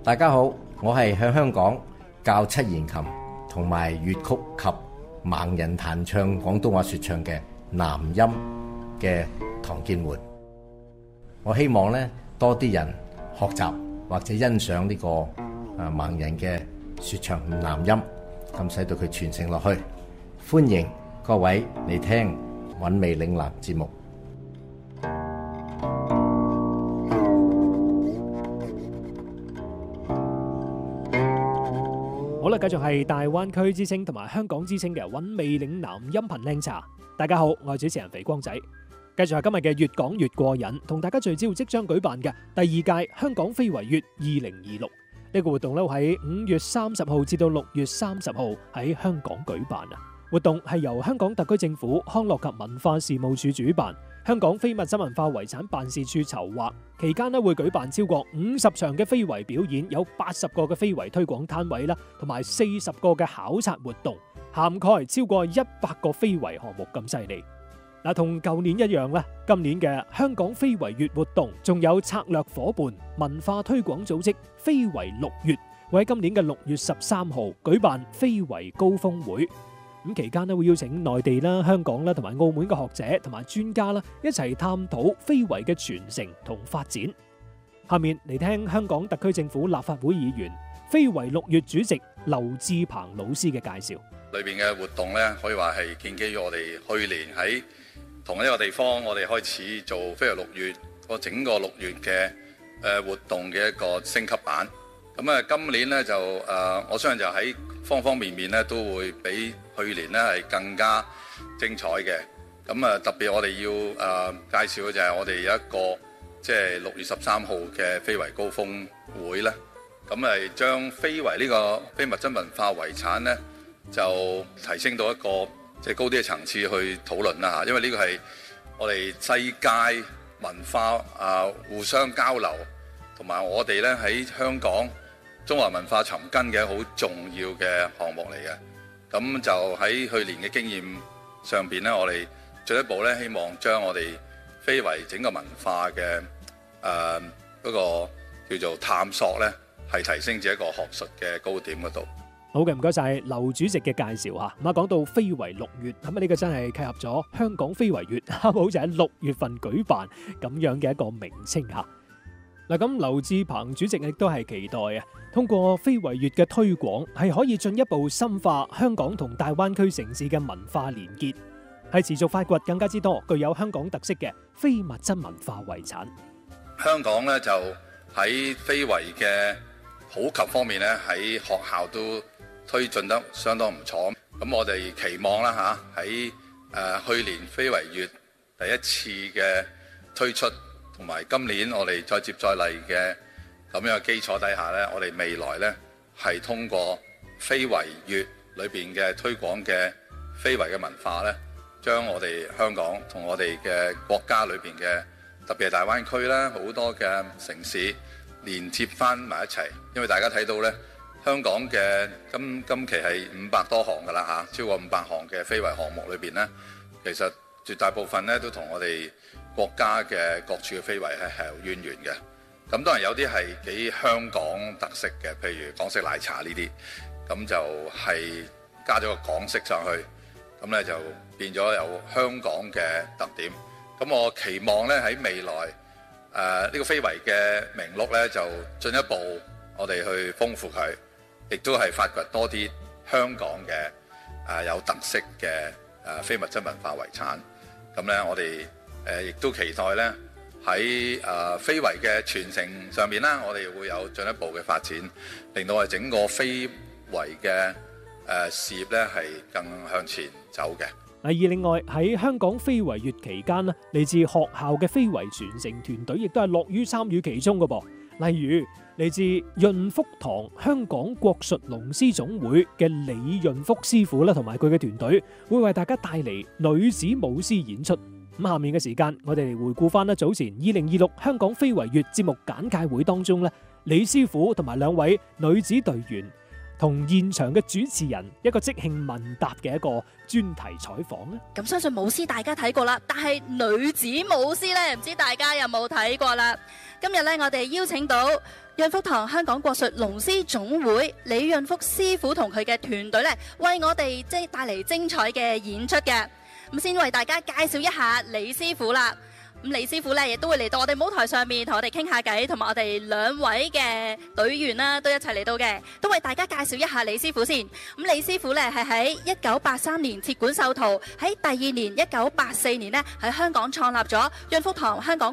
大家好，我係喺香港教七弦琴同埋粵曲及盲人彈唱廣東話說唱嘅南音嘅唐建桓。我希望咧多啲人學習或者欣賞呢個盲人嘅說唱南音，咁使到佢傳承落去。歡迎各位嚟聽韻味嶺南節目。 好啦，繼續係大灣區之聲同埋香港之聲嘅韻味嶺南音頻靚茶。大家好，我係主持人肥光仔。繼續係今日嘅越講越過癮，同大家聚焦即將舉辦嘅第二屆香港非遺月2026呢個活動咧，喺5月30號至到6月30號喺香港舉辦啊。活動係由香港特區政府康樂及文化事務署主辦，香港非物質文化遺產辦事處籌劃。期間咧會舉辦超過50場嘅非遺表演，有80個嘅非遺推廣攤位啦，同埋40個嘅考察活動，涵蓋超過100個非遺項目咁犀利。嗱，同舊年一樣啦，今年嘅香港非遺月活動仲有策略夥伴文化推廣組織非遺6月，會喺今年嘅6月13號舉辦非遺高峰會。咁期間咧會邀請內地啦、香港啦同埋澳門嘅學者同埋專家啦一齊探討非遺嘅傳承同發展。下面嚟聽香港特區政府立法會議員、非遺6月主席劉志鵬老師嘅介紹。 裏邊嘅活動咧，可以話係建基於我哋去年喺同一個地方，我哋開始做非遺6月個整個6月嘅活動嘅一個升級版。咁啊，今年咧就我相信就喺方方面面咧都會比去年咧係更加精彩嘅。咁啊，特別我哋要介紹嘅就係我哋有一個即係6月13號嘅非遺高峰會咧。咁係將非遺呢個非物質文化遺產咧，就提升到一個即係高啲嘅層次去討論啦嚇。因為呢個係我哋世界文化互相交流，同埋我哋咧喺香港中華文化尋根嘅好重要嘅項目嚟嘅。咁就喺去年嘅經驗上邊咧，我哋進一步咧希望將我哋非遺整個文化嘅嗰個叫做探索咧，係提升至一個學術嘅高點嗰度。 好嘅，唔該晒劉主席嘅介紹嚇。咁講到非遺6月，咁呢個真係契合咗香港非遺月，啱好就喺6月份舉辦咁樣嘅一個名稱嚇。嗱，咁劉志鵬主席亦都係期待啊，通過非遺月嘅推廣，係可以進一步深化香港同大灣區城市嘅文化連結，係持續發掘更加之多具有香港特色嘅非物質文化遺產。 香港咧就喺非遺嘅普及方面咧，喺學校都推進得相當唔錯。咁我哋期望啦嚇，喺去年非遺月第一次嘅推出，同埋今年我哋再接再厲嘅咁樣嘅基礎底下呢，我哋未來呢係通過非遺月裏邊嘅推廣嘅非遺嘅文化呢，將我哋香港同我哋嘅國家裏邊嘅特別係大灣區啦，好多嘅城市連接翻埋一齊。因為大家睇到呢，香港嘅今期係500多項噶啦嚇，超過500項嘅非遺項目裏邊呢，其實絕大部分呢都同我哋國家嘅各處嘅非遺係有淵源嘅。咁當然有啲係幾香港特色嘅，譬如港式奶茶呢啲，咁就係加咗個港式上去，咁咧就變咗有香港嘅特點。咁我期望咧喺未來呢個非遺嘅名錄咧，就進一步我哋去豐富佢，亦都係發掘多啲香港嘅有特色嘅非物質文化遺產。咁咧我哋亦都期待咧喺非遺嘅傳承上面啦，我哋會有進一步嘅發展，令到我哋整個非遺嘅事業咧係更向前走嘅。 而另外喺香港非遺月期間咧，嚟自學校嘅非遺傳承團隊亦都係樂於參與其中嘅噃。例如嚟自潤福堂香港國術龍獅總會嘅李潤福師傅啦，同埋佢嘅團隊會為大家帶嚟女子舞獅演出。咁下面嘅時間，我哋嚟回顧翻啦早前2026香港非遺月節目簡介會當中咧，李師傅同埋2位女子隊員同現場嘅主持人一個即興問答嘅一個專題採訪咧？ 咁相信舞獅大家睇過啦，但係女子舞獅呢，唔知大家有冇睇過啦？今日呢，我哋邀請到潤福堂香港國術龍獅總會李潤福師傅同佢嘅團隊呢，為我哋帶嚟精彩嘅演出嘅。咁先為大家介紹一下李師傅啦。咁李師傅咧亦都會嚟到我哋舞台上面同我哋傾下偈，同埋我哋兩位嘅隊員啦都一齊嚟到嘅，都為大家介紹一下李師傅先。咁李師傅咧係喺1983年設館授徒，喺第二年1984年呢喺香港創立咗潤福堂香港